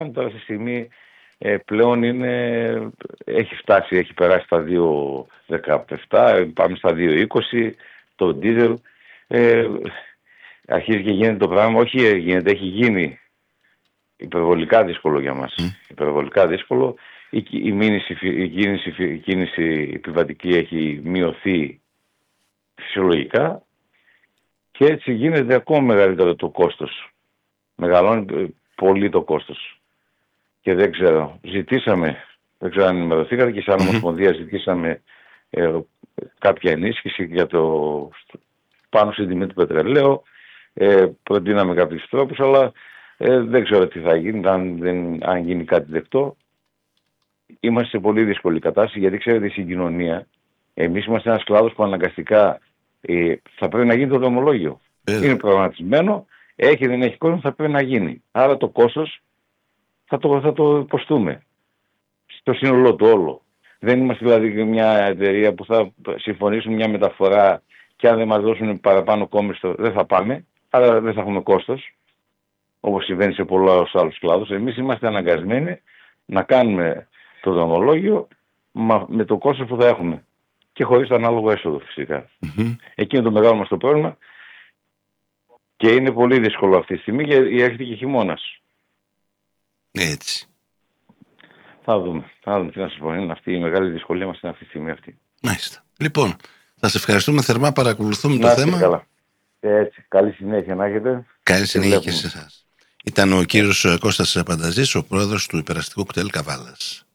Τώρα στη στιγμή πλέον έχει φτάσει, έχει περάσει τα 2,17, πάμε στα 2,20, το ντίζελ. Αρχίζει και γίνεται το πράγμα, όχι γίνεται, έχει γίνει υπερβολικά δύσκολο για μας. Υπερβολικά δύσκολο. Η κίνηση επιβατική έχει μειωθεί φυσιολογικά και έτσι γίνεται ακόμα μεγαλύτερο το κόστος. Μεγαλώνει πολύ το κόστος. Και δεν ξέρω, δεν ξέρω αν ενημερωθήκατε και σαν Ομοσπονδία ζητήσαμε κάποια ενίσχυση για πάνω στην τιμή του πετρελαίου. Προτείναμε κάποιους τρόπους, αλλά δεν ξέρω τι θα γίνει, αν γίνει κάτι δεκτό. Είμαστε σε πολύ δύσκολη κατάσταση, γιατί ξέρετε η συγκοινωνία, εμείς είμαστε ένας κλάδος που αναγκαστικά θα πρέπει να γίνει το δρομολόγιο. Είναι προγραμματισμένο, δεν έχει κόσμο, θα πρέπει να γίνει. Άρα το κόστος θα το υποστούμε στο σύνολό του όλο. Δεν είμαστε δηλαδή μια εταιρεία που θα συμφωνήσουμε μια μεταφορά και αν δεν μας δώσουν παραπάνω κόμιστο δεν θα πάμε, άρα δεν θα έχουμε κόστος, όπως συμβαίνει σε πολλούς άλλους κλάδους. Εμείς είμαστε αναγκασμένοι να κάνουμε το δρομολόγιο με το κόστος που θα έχουμε και χωρίς το ανάλογο έσοδο φυσικά. Εκεί είναι το μεγάλο μας το πρόβλημα και είναι πολύ δύσκολο αυτή τη στιγμή γιατί έρχεται και χειμώνας. Έτσι. Θα δούμε τι να σας πω. Είναι αυτή η μεγάλη δυσκολία μας αυτή τη στιγμή αυτή. Μάλιστα. Λοιπόν, θα σε ευχαριστούμε θερμά, παρακολουθούμε το θέμα. Καλά. Έτσι, καλή συνέχεια να έχετε. Καλή συνέχεια και σε εσάς. Ήταν ο κύριος Κώστας Πανταζής, ο πρόεδρος του Υπεραστικού Κτέλ Καβάλας.